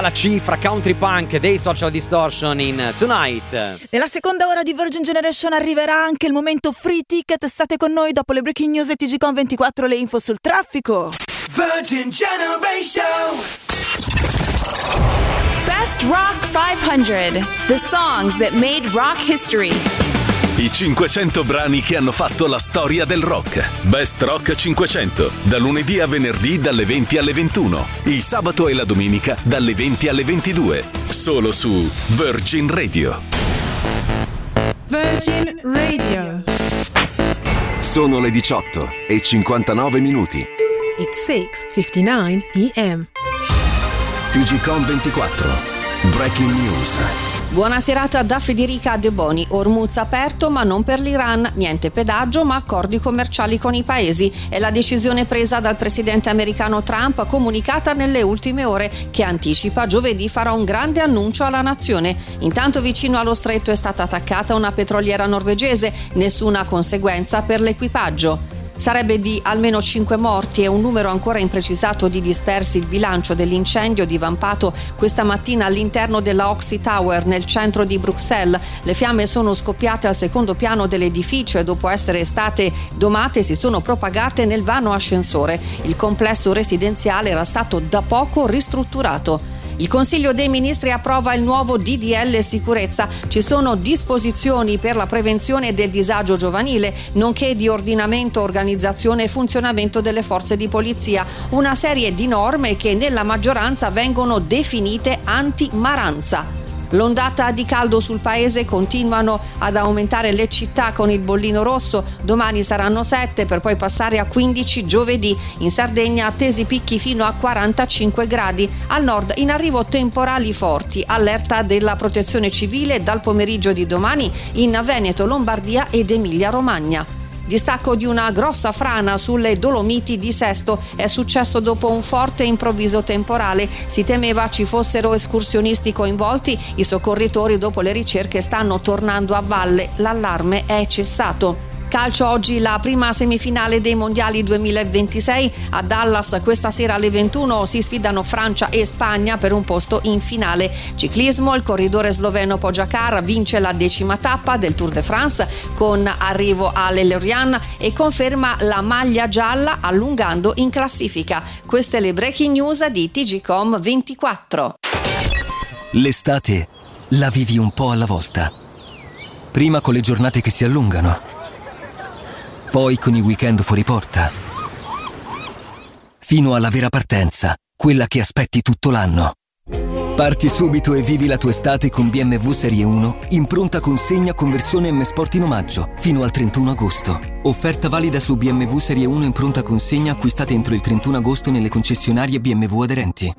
La cifra country punk dei Social Distortion in Tonight. Nella seconda ora di Virgin Generation arriverà anche il momento free ticket. State con noi dopo le breaking news e TGCOM 24, le info sul traffico. Virgin Generation. Best Rock 500. The songs that made rock history. I 500 brani che hanno fatto la storia del rock. Best Rock 500, da lunedì a venerdì dalle 20 alle 21, il sabato e la domenica dalle 20 alle 22, solo su Virgin Radio. Virgin Radio. Sono le 18 e 59 minuti. It's 6:59 p.m. TGCOM 24. Breaking news. Buona serata da Federica De Boni. Hormuz aperto ma non per l'Iran, niente pedaggio ma accordi commerciali con i paesi. È la decisione presa dal presidente americano Trump, comunicata nelle ultime ore, che anticipa giovedì farà un grande annuncio alla nazione. Intanto vicino allo stretto è stata attaccata una petroliera norvegese, nessuna conseguenza per l'equipaggio. Sarebbe di almeno 5 morti e un numero ancora imprecisato di dispersi il bilancio dell'incendio divampato questa mattina all'interno della Oxy Tower nel centro di Bruxelles. Le fiamme sono scoppiate al secondo piano dell'edificio e dopo essere state domate si sono propagate nel vano ascensore. Il complesso residenziale era stato da poco ristrutturato. Il Consiglio dei Ministri approva il nuovo DDL sicurezza. Ci sono disposizioni per la prevenzione del disagio giovanile, nonché di ordinamento, organizzazione e funzionamento delle forze di polizia. Una serie di norme che nella maggioranza vengono definite anti-maranza. L'ondata di caldo sul paese, continuano ad aumentare le città con il bollino rosso. Domani saranno 7 per poi passare a 15 giovedì. In Sardegna attesi picchi fino a 45 gradi. Al nord in arrivo temporali forti. Allerta della Protezione Civile dal pomeriggio di domani in Veneto, Lombardia ed Emilia-Romagna. Distacco di una grossa frana sulle Dolomiti di Sesto. È successo dopo un forte e improvviso temporale. Si temeva ci fossero escursionisti coinvolti. I soccorritori dopo le ricerche stanno tornando a valle. L'allarme è cessato. Calcio, oggi la prima semifinale dei mondiali 2026 a Dallas. Questa sera alle 21 si sfidano Francia e Spagna per un posto in finale. Ciclismo, il corridore sloveno Pogačar vince la 10ª tappa del Tour de France con arrivo a Lorient e conferma la maglia gialla allungando in classifica. Queste le breaking news di TGCOM 24. L'estate la vivi un po' alla volta. Prima con le giornate che si allungano, poi con i weekend fuori porta, fino alla vera partenza, quella che aspetti tutto l'anno. Parti subito e vivi la tua estate con BMW Serie 1 in pronta consegna con versione M Sport in omaggio fino al 31 agosto. Offerta valida su BMW Serie 1 in pronta consegna acquistate entro il 31 agosto nelle concessionarie BMW aderenti.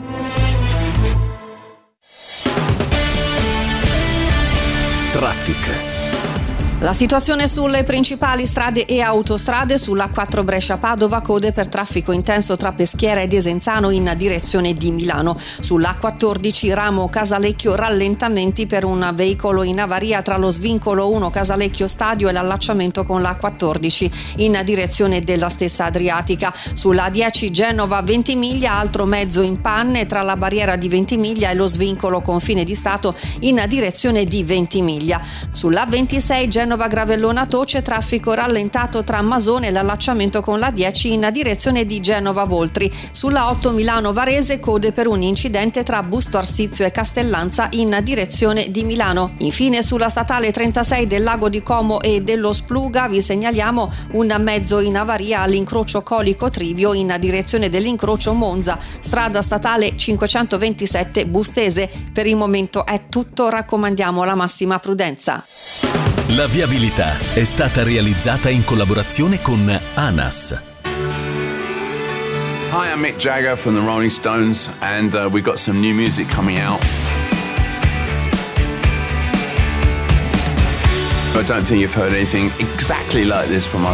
Traffic. La situazione sulle principali strade e autostrade: sulla A4 Brescia-Padova code per traffico intenso tra Peschiera e Desenzano in direzione di Milano. Sulla A14 ramo Casalecchio rallentamenti per un veicolo in avaria tra lo svincolo 1 Casalecchio Stadio e l'allacciamento con la A14 in direzione della stessa Adriatica. Sulla A10 Genova Ventimiglia altro mezzo in panne tra la barriera di Ventimiglia e lo svincolo confine di Stato in direzione di Ventimiglia. Sulla A26 Genova Gravellona Toce traffico rallentato tra Masone e l'allacciamento con la 10 in direzione di Genova Voltri. Sulla 8 Milano Varese code per un incidente tra Busto Arsizio e Castellanza in direzione di Milano. Infine sulla statale 36 del Lago di Como e dello Spluga vi segnaliamo un mezzo in avaria all'incrocio Colico Trivio in direzione dell'incrocio Monza. Strada statale 527 Bustese. Per il momento è tutto, raccomandiamo la massima prudenza. La viabilità è stata realizzata in collaborazione con ANAS. Hi, I'm Mick Jagger from the Rolling Stones and we've got some new music coming out. I don't think you've heard anything exactly like this from us.